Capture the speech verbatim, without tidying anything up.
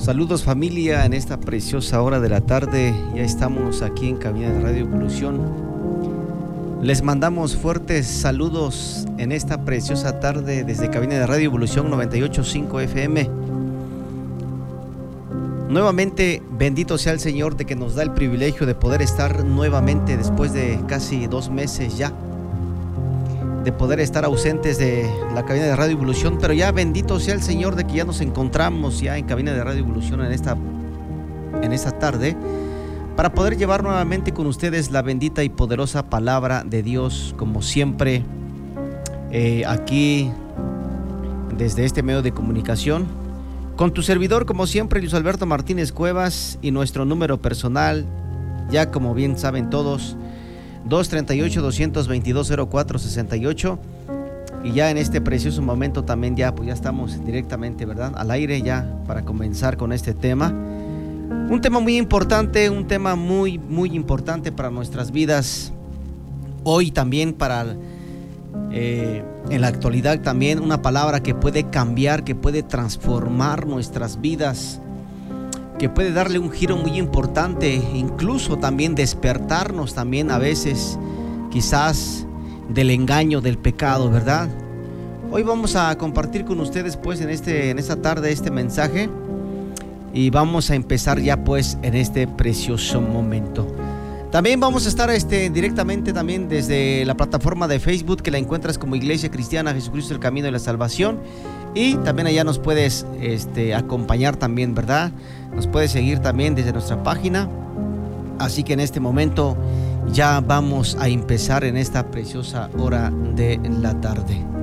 Saludos familia, en esta preciosa hora de la tarde ya estamos aquí en cabina de Radio Evolución. Les mandamos fuertes saludos en esta preciosa tarde desde cabina de Radio Evolución noventa y ocho punto cinco F M. Nuevamente, bendito sea el Señor de que nos da el privilegio de poder estar nuevamente después de casi dos meses ya, de poder estar ausentes de la cabina de Radio Evolución, pero ya bendito sea el Señor de que ya nos encontramos ya en cabina de Radio Evolución en esta, en esta tarde, para poder llevar nuevamente con ustedes la bendita y poderosa palabra de Dios, como siempre, eh, aquí desde este medio de comunicación, con tu servidor, como siempre, Luis Alberto Martínez Cuevas, y nuestro número personal, ya como bien saben todos, dos treinta y ocho, doscientos veintidós, cero cuatro sesenta y ocho. Y ya en este precioso momento también ya, pues ya estamos directamente, ¿verdad?, al aire ya para comenzar con este tema. Un tema muy importante, un tema muy, muy importante para nuestras vidas. Hoy también para, eh, en la actualidad también, una palabra que puede cambiar, que puede transformar nuestras vidas, que puede darle un giro muy importante, incluso también despertarnos también a veces, quizás del engaño, del pecado, ¿verdad? Hoy vamos a compartir con ustedes pues en, este, en esta tarde este mensaje y vamos a empezar ya pues en este precioso momento. También vamos a estar este, directamente también desde la plataforma de Facebook, que la encuentras como Iglesia Cristiana Jesucristo el Camino de la Salvación, y también allá nos puedes este, acompañar también, ¿verdad? Nos puedes seguir también desde nuestra página. Así que en este momento ya vamos a empezar en esta preciosa hora de la tarde.